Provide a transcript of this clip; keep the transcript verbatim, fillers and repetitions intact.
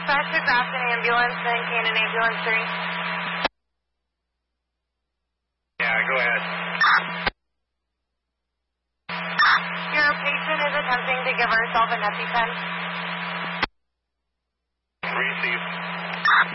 dispatch to Grafton Ambulance and Cannon Ambulance three. Yeah, go ahead. Your patient is attempting to give herself an EpiPen. Receive.